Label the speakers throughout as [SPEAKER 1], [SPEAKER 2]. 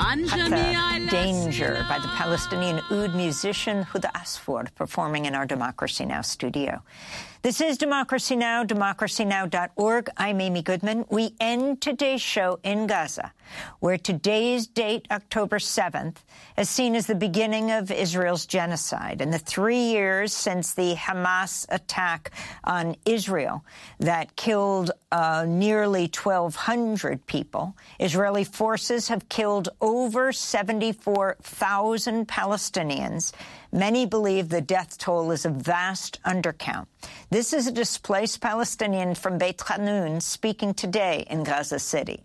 [SPEAKER 1] Hatta Danger by the Palestinian oud musician Huda Asfour, performing in our Democracy Now! Studio. This is Democracy Now!, democracynow.org. I'm Amy Goodman. We end today's show in Gaza, where today's date, October 7th, is seen as the beginning of Israel's genocide. In the 3 years since the Hamas attack on Israel that killed nearly 1,200 people, Israeli forces have killed over 74,000 Palestinians. Many believe the death toll is a vast undercount. This is a displaced Palestinian from Beit Hanun speaking today in Gaza City.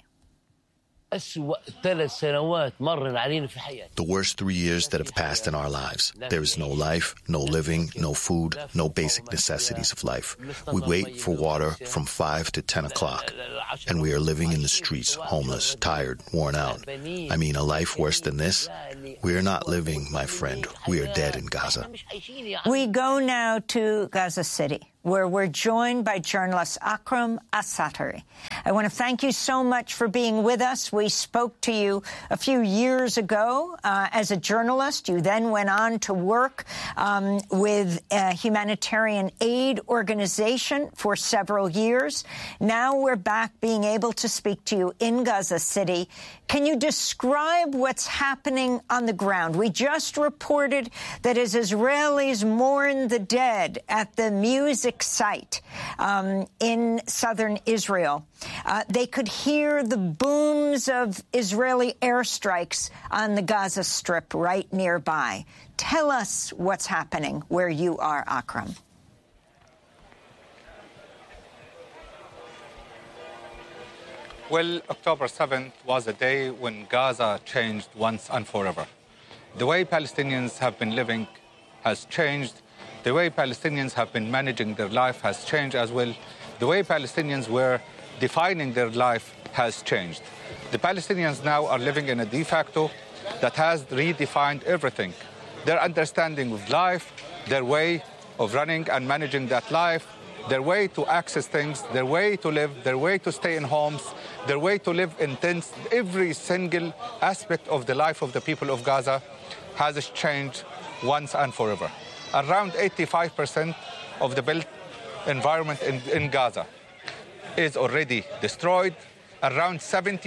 [SPEAKER 2] The worst 3 years that have passed in our lives. There is no life, no living, no food, no basic necessities of life. We wait for water from 5 to 10 o'clock, and we are living in the streets, homeless, tired, worn out. I mean, a life worse than this? We are not living, my friend. We are dead in Gaza.
[SPEAKER 1] We go now to Gaza City, where we're joined by journalist Akram Asatari. I want to thank you so much for being with us. We spoke to you a few years ago as a journalist. You then went on to work with a humanitarian aid organization for several years. Now we're back being able to speak to you in Gaza City. Can you describe what's happening on the ground? We just reported that as Israelis mourn the dead at the music site in southern Israel, they could hear the booms of Israeli airstrikes on the Gaza Strip right nearby. Tell us what's happening where you are, Akram.
[SPEAKER 3] Well, October 7th was a day when Gaza changed once and forever. The way Palestinians have been living has changed. The way Palestinians have been managing their life has changed as well. The way Palestinians were defining their life has changed. The Palestinians now are living in a de facto that has redefined everything. Their understanding of life, their way of running and managing that life, their way to access things, their way to live, their way to stay in homes, their way to live in tents, every single aspect of the life of the people of Gaza has changed once and forever. Around 85% of the built environment in Gaza is already destroyed. Around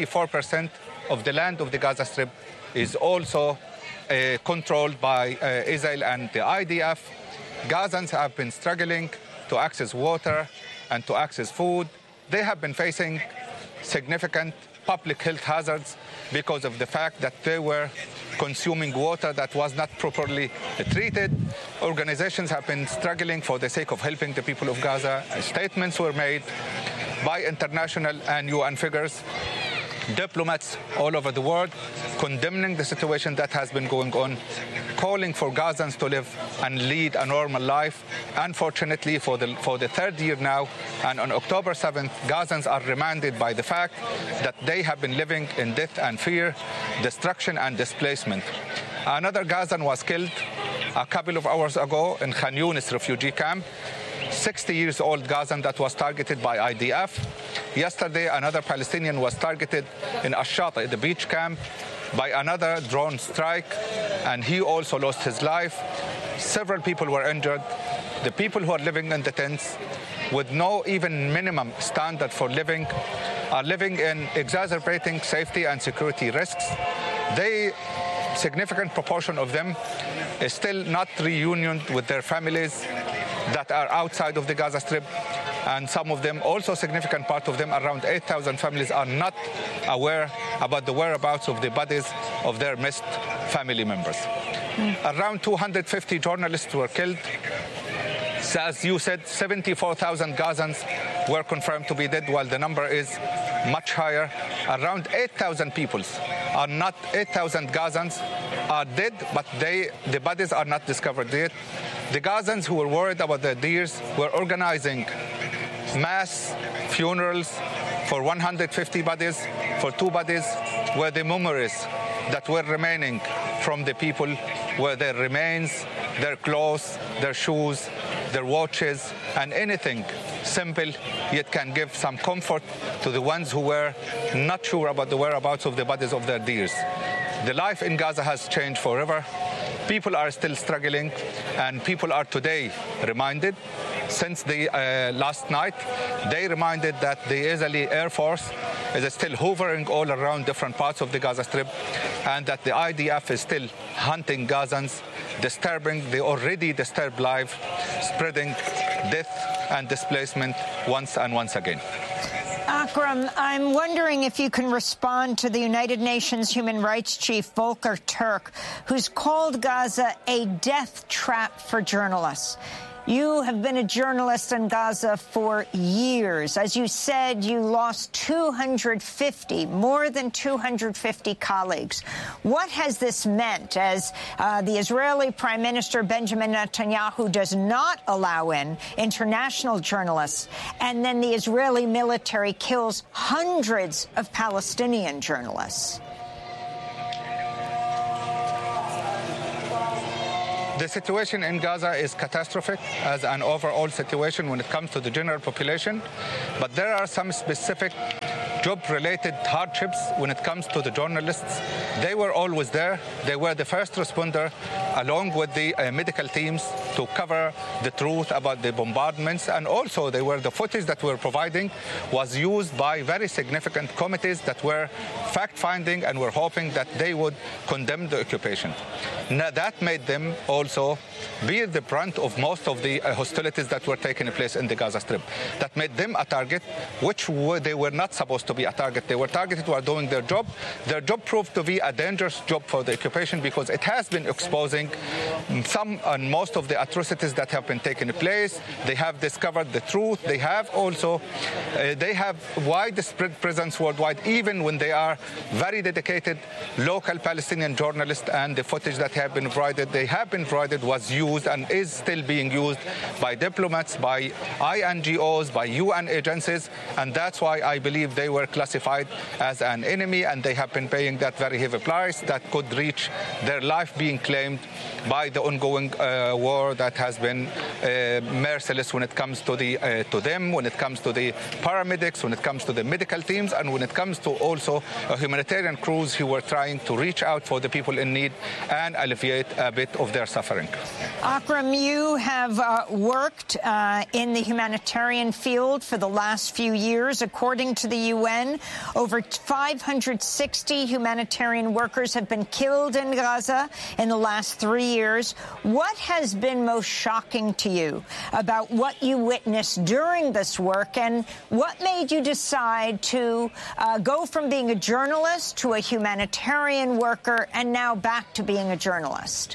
[SPEAKER 3] 74% of the land of the Gaza Strip is also controlled by Israel and the IDF. Gazans have been struggling to access water and to access food. They have been facing significant public health hazards because of the fact that they were consuming water that was not properly treated. Organizations have been struggling for the sake of helping the people of Gaza. Statements were made by international and UN figures, diplomats all over the world, condemning the situation that has been going on, calling for Gazans to live and lead a normal life. Unfortunately, for the third year now, and on October 7th, Gazans are reminded by the fact that they have been living in death and fear, destruction and displacement. Another Gazan was killed a couple of hours ago in Khan Yunis refugee camp. 60-year-old Gazan that was targeted by IDF. Yesterday, another Palestinian was targeted in Ash-Shati, the beach camp, by another drone strike, and he also lost his life. Several people were injured. The people who are living in the tents with no even minimum standard for living are living in exacerbating safety and security risks. Significant proportion of them is still not reunioned with their families that are outside of the Gaza Strip, and some of them, also significant part of them, around 8,000 families, are not aware about the whereabouts of the bodies of their missed family members. Around 250 journalists were killed. So as you said, 74,000 Gazans were confirmed to be dead, while the number is much higher. Around 8,000 people are not, 8,000 Gazans are dead, but the bodies are not discovered yet. The Gazans who were worried about their dears were organizing mass funerals for 150 bodies, for 2 bodies, where the memories that were remaining from the people were their remains, their clothes, their shoes, their watches, and anything simple yet can give some comfort to the ones who were not sure about the whereabouts of the bodies of their dears. The life in Gaza has changed forever. People are still struggling, and people are today reminded, since the last night, they reminded that the Israeli Air Force is still hovering all around different parts of the Gaza Strip, and that the IDF is still hunting Gazans, disturbing the already disturbed life, spreading death and displacement once and once again.
[SPEAKER 1] Akram, I'm wondering if you can respond to the United Nations Human Rights Chief Volker Turk, who's called Gaza a death trap for journalists. You have been a journalist in Gaza for years. As you said, you lost 250, more than 250 colleagues. What has this meant as the Israeli Prime Minister Benjamin Netanyahu does not allow in international journalists, and then the Israeli military kills hundreds of Palestinian journalists?
[SPEAKER 3] The situation in Gaza is catastrophic as an overall situation when it comes to the general population, but there are some specific job-related hardships when it comes to the journalists. They were always there. They were the first responder, along with the medical teams, to cover the truth about the bombardments. And also, they were the footage that we're providing was used by very significant committees that were fact-finding and were hoping that they would condemn the occupation. Now, that made them also bear the brunt of most of the hostilities that were taking place in the Gaza Strip. That made them a target, which they were not supposed to be a target. They were targeted who are doing their job. Their job proved to be a dangerous job for the occupation because it has been exposing some and most of the atrocities that have been taking place. They have discovered the truth. They have also, they have widespread presence worldwide, even when they are very dedicated local Palestinian journalists, and the footage that have been provided was used and is still being used by diplomats, by INGOs, by UN agencies, and that's why I believe they were classified as an enemy, and they have been paying that very heavy price that could reach their life being claimed by the ongoing war that has been merciless when it comes to them, when it comes to the paramedics, when it comes to the medical teams, and when it comes to also humanitarian crews who were trying to reach out for the people in need and alleviate a bit of their suffering.
[SPEAKER 1] Akram, you have worked in the humanitarian field for the last few years. According to the UN, over 560 humanitarian workers have been killed in Gaza in the last 3 years. What has been most shocking to you about what you witnessed during this work, and what made you decide to go from being a journalist to a humanitarian worker and now back to being a journalist?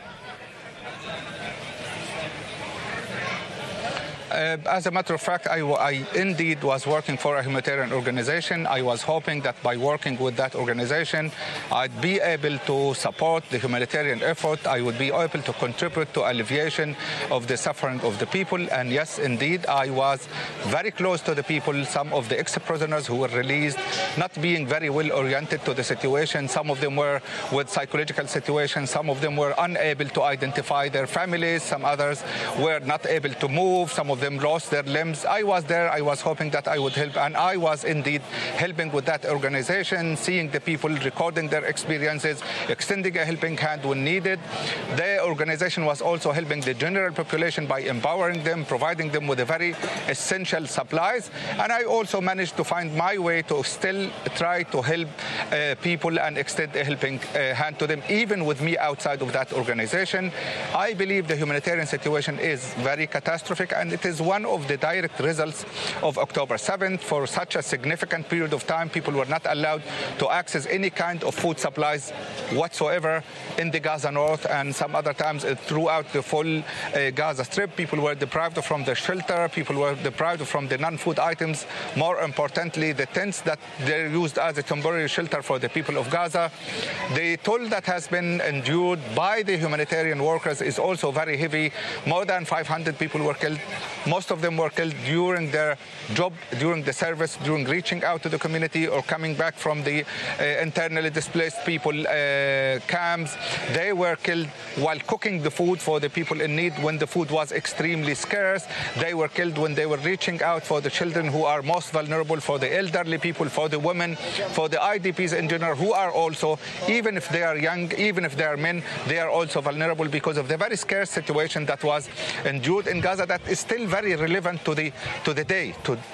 [SPEAKER 3] As a matter of fact, I indeed was working for a humanitarian organization. I was hoping that by working with that organization, I'd be able to support the humanitarian effort. I would be able to contribute to alleviation of the suffering of the people. And yes, indeed, I was very close to the people, some of the ex-prisoners who were released, not being very well oriented to the situation. Some of them were with psychological situations. Some of them were unable to identify their families. Some others were not able to move. Some of them lost their limbs. I was there. I was hoping that I would help, and I was indeed helping with that organization, seeing the people, recording their experiences, extending a helping hand when needed. The organization was also helping the general population by empowering them, providing them with the very essential supplies, and I also managed to find my way to still try to help people and extend a helping hand to them, even with me outside of that organization. I believe the humanitarian situation is very catastrophic, and it is one of the direct results of October 7th. For such a significant period of time, people were not allowed to access any kind of food supplies whatsoever in the Gaza North, and some other times throughout the full Gaza Strip. People were deprived from the shelter. People were deprived from the non-food items. More importantly, the tents that they're used as a temporary shelter for the people of Gaza. The toll that has been endured by the humanitarian workers is also very heavy. More than 500 people were killed. Most of them were killed during their job, during the service, during reaching out to the community or coming back from the internally displaced people camps. They were killed while cooking the food for the people in need when the food was extremely scarce. They were killed when they were reaching out for the children who are most vulnerable, for the elderly people, for the women, for the IDPs in general, who are also, even if they are young, even if they are men, they are also vulnerable because of the very scarce situation that was endured in Gaza that is still very relevant to the day.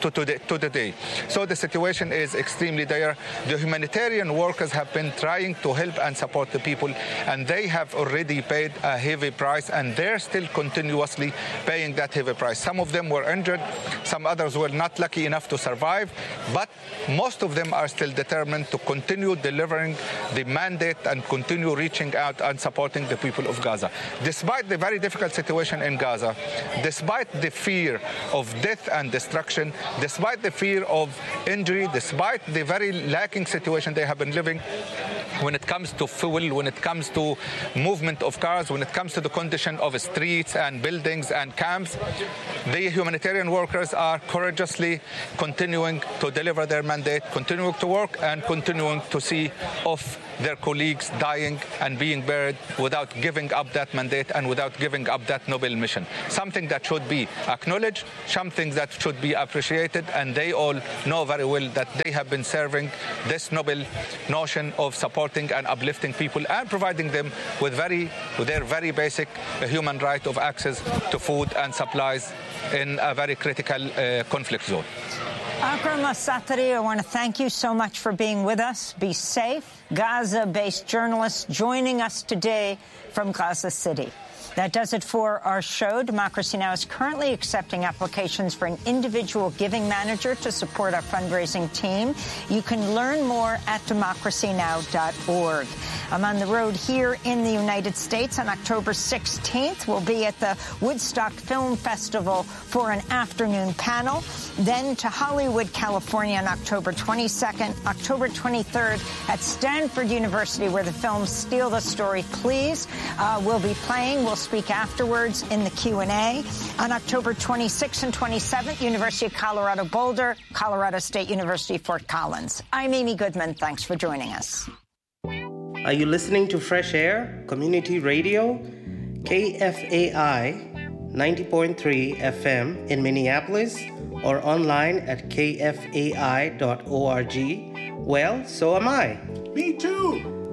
[SPEAKER 3] So the situation is extremely dire. The humanitarian workers have been trying to help and support the people, and they have already paid a heavy price, and they're still continuously paying that heavy price. Some of them were injured, some others were not lucky enough to survive, but most of them are still determined to continue delivering the mandate and continue reaching out and supporting the people of Gaza. Despite the very difficult situation in Gaza, despite the fear of death and destruction, despite the fear of injury, despite the very lacking situation they have been living when it comes to fuel, when it comes to movement of cars, when it comes to the condition of streets and buildings and camps, the humanitarian workers are courageously continuing to deliver their mandate, continuing to work and continuing to see of their colleagues dying and being buried without giving up that mandate and without giving up that noble mission. Something that should be acknowledged, something that should be appreciated, and they all know very well that they have been serving this noble notion of supporting and uplifting people and providing them with their very basic human right of access to food and supplies in a very critical conflict zone.
[SPEAKER 1] Akram Asatari, I want to thank you so much for being with us. Be safe. Gaza-based journalist joining us today from Gaza City. That does it for our show. Democracy Now! Is currently accepting applications for an individual giving manager to support our fundraising team. You can learn more at democracynow.org. I'm on the road here in the United States on October 16th. We'll be at the Woodstock Film Festival for an afternoon panel. Then to Hollywood, California on October 22nd, October 23rd at Stanford University, where the film Steal the Story, Please will be playing. We'll speak afterwards in the Q&A. On October 26th and 27th, University of Colorado Boulder, Colorado State University, Fort Collins. I'm Amy Goodman. Thanks for joining us.
[SPEAKER 4] Are you listening to Fresh Air Community Radio? KFAI 90.3 FM in Minneapolis or online at kfai.org? Well, so am I.
[SPEAKER 5] Me too.